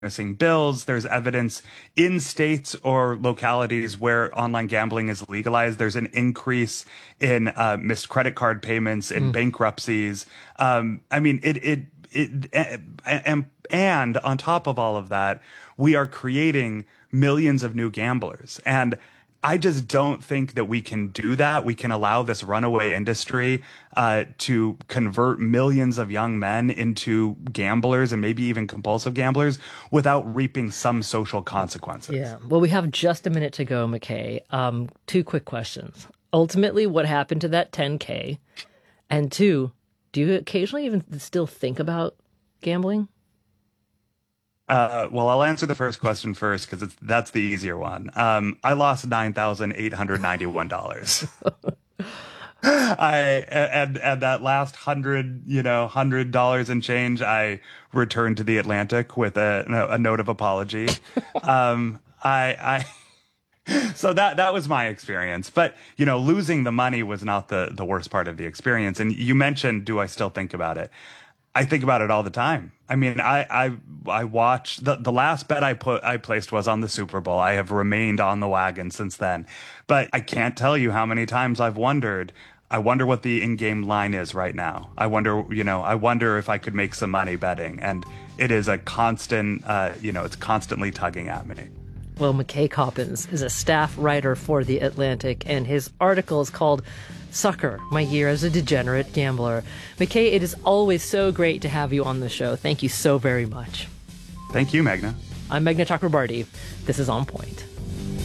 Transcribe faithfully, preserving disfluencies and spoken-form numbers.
missing bills. There's evidence in states or localities where online gambling is legalized. There's an increase in uh, missed credit card payments and Mm. bankruptcies. Um, I mean, it, it, it, and, and on top of all of that, we are creating millions of new gamblers. And I just don't think that we can do that. We can allow this runaway industry uh, to convert millions of young men into gamblers and maybe even compulsive gamblers without reaping some social consequences. Yeah. Well, we have just a minute to go, McKay. Um, two quick questions. Ultimately, what happened to that ten K? And two, do you occasionally even still think about gambling? Uh, well, I'll answer the first question first because that's the easier one. Um, I lost nine thousand eight hundred ninety-one dollars. I and and that last hundred, you know, hundred dollars and change, I returned to the Atlantic with a a note of apology. Um, I I so that that was my experience. But you know, losing the money was not the the worst part of the experience. And you mentioned, do I still think about it? I think about it all the time. I mean, I I I watch the the last bet I put I placed was on the Super Bowl. I have remained on the wagon since then. But I can't tell you how many times I've wondered, I wonder what the in-game line is right now. I wonder, you know, I wonder if I could make some money betting. And it is a constant, uh, you know, it's constantly tugging at me. Well, McKay Coppins is a staff writer for The Atlantic, and his article is called Sucker, My Year as a Degenerate Gambler. McKay, it is always so great to have you on the show. Thank you so very much. Thank you, Meghna. I'm Meghna Chakrabarti. This is On Point.